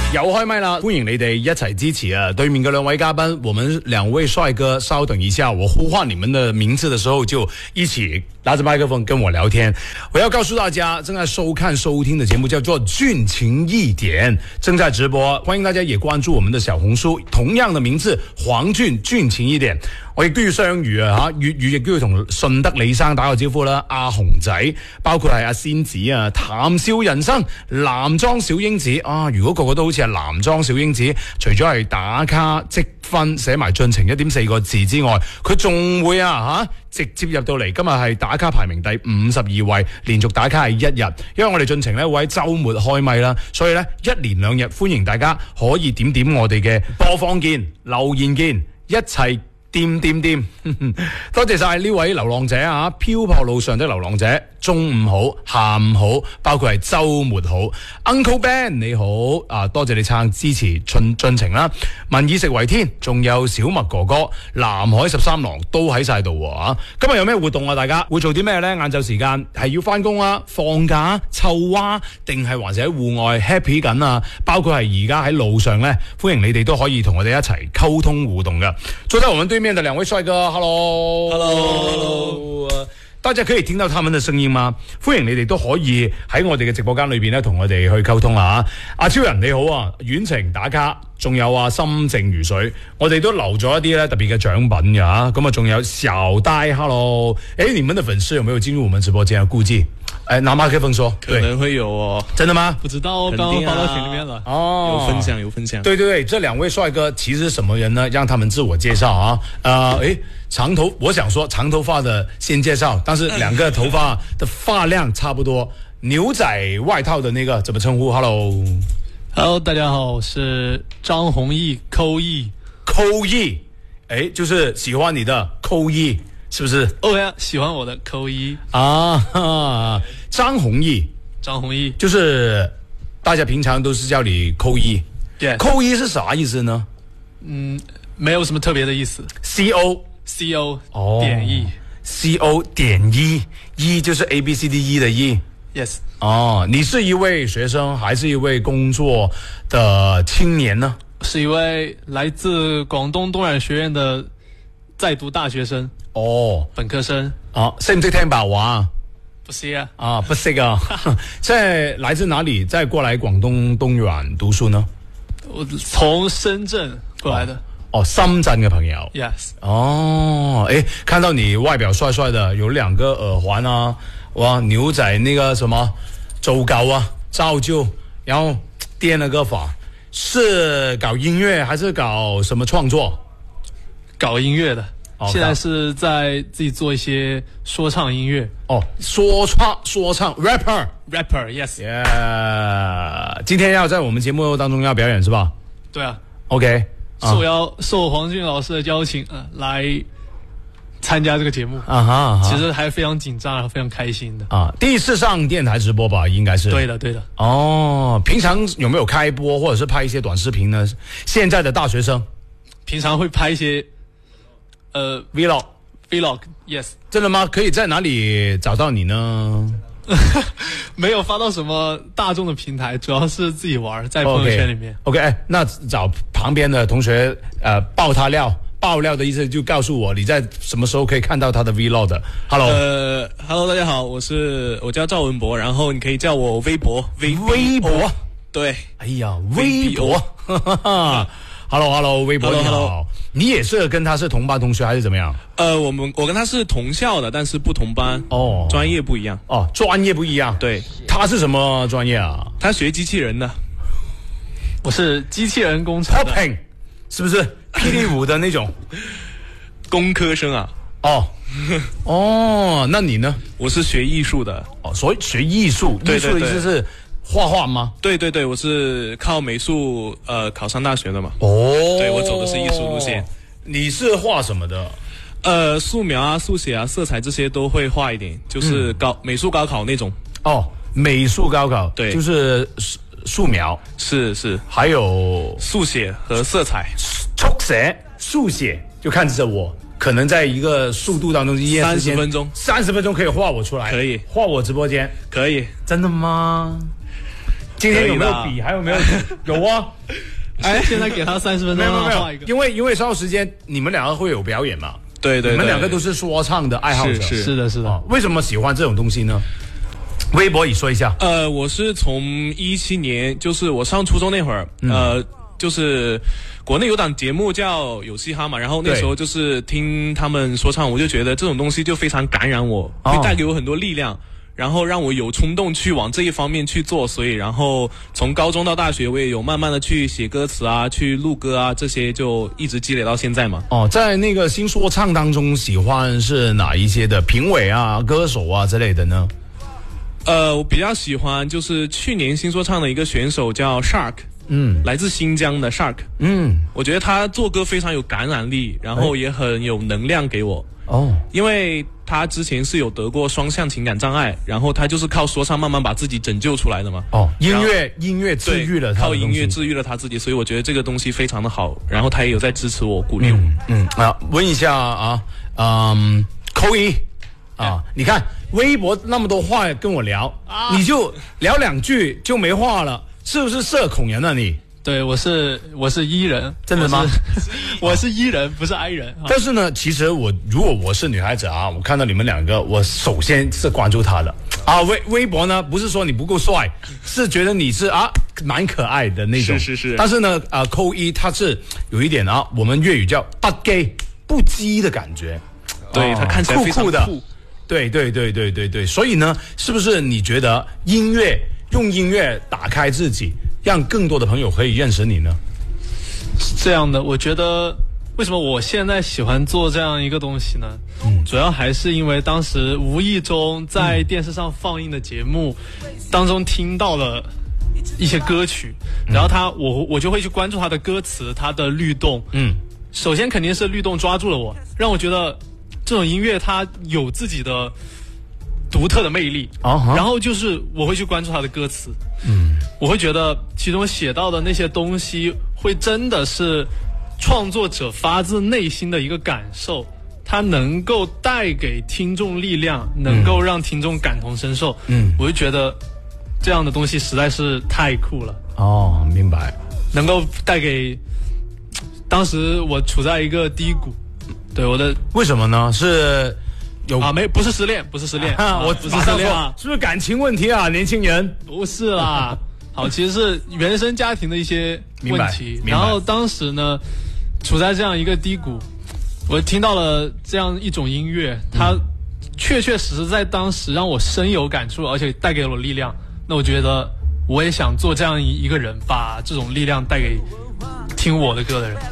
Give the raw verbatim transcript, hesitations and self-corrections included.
又開麥啦，歡迎你哋一齊支持啊！對面嘅兩位嘉賓，我們兩位帥哥，稍等一下，我呼喚你們的名字的時候，就一起拿着麥克風跟我聊天。我要告訴大家，正在收看收聽的節目叫做《俊情一點》，正在直播，歡迎大家也關注我們的小紅書，同樣的名字黃俊俊情一點。我亦都要雙語啊嚇，粵語亦都要同順德李生打個招呼啦，阿紅仔，包括係阿仙子啊，談笑人生，男裝小英子啊，如果個個都好似係男裝小英子，除咗係打卡積分寫埋進程一點四個字之外，佢仲會啊嚇、啊、直接入到嚟，今日係打卡排名第五十二位，連續打卡係一日，因為我哋進程咧會喺週末開咪啦，所以咧一連兩日歡迎大家可以點點我哋嘅播放鍵、留言鍵，一齊掂掂掂，多謝晒呢位流浪者啊！漂泊路上的流浪者，中午好，下午好，包括係周末好。Uncle Ben 你好啊，多謝你撐支持進進程啦。民以食為天，仲有小麥哥哥、南海十三郎都喺晒度啊！今日有咩活動啊？大家會做啲咩呢？晏晝時間係要翻工啊、放假、湊娃，定係還是喺戶外 happy 緊啊？包括係而家喺路上呢，歡迎你哋都可以同我哋一齊溝通互動噶。坐在我們對面的兩位帥哥 ，Hello，Hello， 呃大家可以聽到他們的聲音嗎？歡迎你哋都可以喺我哋嘅直播間裏邊咧，同我哋去溝通啊！阿超人你好啊，遠程打卡，仲有啊心靜如水，我哋都留咗一啲咧特別嘅獎品嘅嚇，咁啊仲有小呆 ，Hello， 誒，你們的粉絲有沒有進入我們直播間啊？估計誒，拿麥克風說， 可能會有哦， 真的嗎？ 不知道，剛剛發到群裡面了， 哦， 有分享有分享， 對對對，這兩位帥哥其實是什麼人呢？讓他們自我介紹啊，呃，誒。長頭，我想說長頭髮的先介紹，但是兩個頭髮的髮量差不多。牛仔外套的那個怎麼稱呼 ？Hello，Hello， 大家好，我是張弘毅，扣毅， 扣毅，誒，就是喜歡你的扣毅，是不是？ 哦呀，喜歡我的扣毅啊，張弘毅， 張弘毅， 就是大家平常都是叫你扣毅。 對， 扣毅是啥意思呢？ 嗯，沒有什麼特別的意思。 C O。 C O 點 E，C O 點 E，E 就是 A B C D E 的 E。Yes。哦，你是一位學生，還是一位工作的青年呢？ 是一位來自廣東東軟學院的在讀大學生。 哦， 本科生。 啊，識唔識聽白話啊？ 不識啊。 啊，不識啊。即係來自哪裡？再過來廣東東軟讀書呢？ 我從深圳過來的。哦哦，深圳嘅朋友 ，yes， 哦，誒，看到你外表帥帥的，有兩個耳環啊，哇，牛仔那個什麼走狗啊，照舊，然後墊了個髮，是搞音樂還是搞什麼創作？ 搞音樂的， 哦、 現在是在自己做一些說唱音樂。 哦，說唱說唱 rapper，rapper，yes， yeah， 今天要在我們節目當中要表演是吧？ 對啊 ，OK。 是我要受黃俊老師的邀請，呃，來參加這個節目啊哈，啊哈， 其實還非常緊張，非常開心的啊。第一次上電台直播吧，應該是。 對的，對的。 哦，平常有沒有開播或者是拍一些短視頻呢？現在的大學生平常會拍一些，呃，vlog，vlog，yes。 真的嗎？可以在哪裡找到你呢？ 沒有發到什麼大眾的平台，主要是自己玩，在朋友圈裏面。 OK，, okay 那找旁邊的同學，呃，爆他料，爆料的意思就告訴我你在什麼時候可以看到他的 vlog 的。Hello， 呃，Hello， 大家好，我是我叫趙文博，然後你可以叫我微博，微微博， 對， 哎呀，微博，哈哈哈。Hello，Hello， 微博 hello, 你好 hello. 你也是跟他是同班同學還是怎麼樣？ 呃，我們我跟他是同校的，但是不同班哦， 專業不一樣哦，專業不一樣。 對， 他是什麼專業啊？ 他學機器人的， 我是機器人工程的， Popping 是不是霹靂舞的那種工科生啊？ 哦哦，那你呢？ 我是學藝術的哦，所以學藝術，藝術的意思是畫畫嗎？ 對對對，我是靠美術呃考上大學的嘛。 哦， 對，我走的是藝術路線。 你是畫什麼的？ 呃，素描啊、速寫啊、色彩這些都會畫一點，就是高、嗯、美術高考那種。 哦，美術高考， 對， 就是素描， 是是， 還有速寫和色彩。 速寫、速寫，就看着我，可能在一個速度當中，一夜之間三十分鐘， 三十分鐘可以畫我出來， 可以畫我直播間， 可以， 真的嗎？ 今天有没有比？还有没有？有啊。 哎，现在给他三十分钟， 没有没有， 画一个。 因为因为稍后时间你们两个会有表演嘛？ 对 对, 对， 你们两个都是说唱的爱好者， 是是的，是的、 哦。为什么喜欢这种东西呢？微博你说一下。 呃，我是从一七年，就是我上初中那会儿，嗯、呃，就是国内有档节目叫有嘻哈嘛，然后那时候就是听他们说唱，我就觉得这种东西就非常感染我， 哦、 会带给我很多力量。然后让我有冲动去往这一方面去做，所以然后从高中到大学，我也有慢慢的去写歌词啊，去录歌啊，这些就一直积累到现在嘛。 哦，在那个新说唱当中，喜欢是哪一些的评委啊、歌手啊之类的呢？ 呃，我比较喜欢就是去年新说唱的一个选手叫 Shark， 嗯，来自新疆的 Shark， 嗯，我觉得他做歌非常有感染力，然后也很有能量给我。哦，因为他之前是有得过双向情感障碍，然后他就是靠说唱慢慢把自己拯救出来的嘛。哦， 音乐音乐治愈了他， 靠音乐治愈了他自己，所以我觉得这个东西非常的好。然后他也有在支持我、鼓励我。 嗯，嗯啊，问一下啊，嗯，扣一啊，你看微博那么多话跟我聊，啊、你就聊两句就没话了，是不是社恐人啊你？ 对，我是我是 E 人， 真的吗？ 我是 E 人，不是 I 人。 但是呢，其实我如果我是女孩子啊，我看到你们两个，我首先是关注她的啊。微微博呢，不是说你不够帅，是觉得你是啊蛮可爱的那种。 是是是。 但是呢，啊扣一他是有一点啊，我们粤语叫不羈不羁的感觉。 对，他、哦、看起来非常酷的。 对对对对对对，所以呢，是不是你觉得音乐用音乐打开自己？让更多的朋友可以认识你呢？ 是这样的，我觉得为什么我现在喜欢做这样一个东西呢？嗯，主要还是因为当时无意中在电视上放映的节目当中听到了一些歌曲，嗯、然后他我我就会去关注他的歌词，他的律动。嗯，首先肯定是律动抓住了我，让我觉得这种音乐它有自己的独特的魅力。Uh-huh. 然后就是我会去关注他的歌词。嗯，我会觉得其中写到的那些东西会真的是创作者发自内心的一个感受，它能够带给听众力量，能够让听众感同身受。嗯，我就觉得这样的东西实在是太酷了。 哦，明白。 能够带给当时我处在一个低谷，对我的为什么呢？是有啊，没不是失恋，不是失恋，啊、我不是失恋啊， 是不是感情问题啊，年轻人？ 不是啦，好，其实是原生家庭的一些问题。然后当时呢，处在这样一个低谷，我听到了这样一种音乐，它确确实实在当时让我深有感触，而且带给了我力量。那我觉得我也想做这样一个人，把这种力量带给听我的歌的人。